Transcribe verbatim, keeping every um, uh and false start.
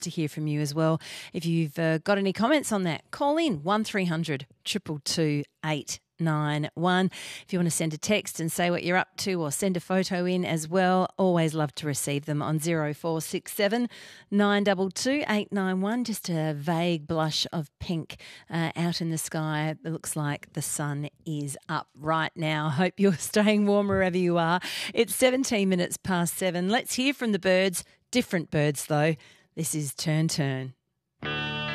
to hear from you as well. If you've uh, got any comments on that, call in one three hundred two two two eight nine one. If you want to send a text and say what you're up to, or send a photo in as well, always love to receive them on zero four six seven nine two two eight nine one. Just a vague blush of pink uh, out in the sky. It looks like the sun is up right now. Hope you're staying warm wherever you are. It's seventeen minutes past seven. Let's hear from the birds. Different birds though. This is Turn Turn.